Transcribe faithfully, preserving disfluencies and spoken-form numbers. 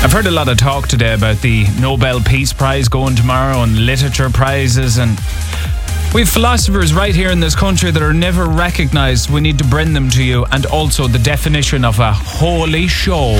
I've heard a lot of talk today about the Nobel Peace Prize going tomorrow and literature prizes, and we have philosophers right here in this country that are never recognised. We need to bring them to you, and also the definition of a holy show.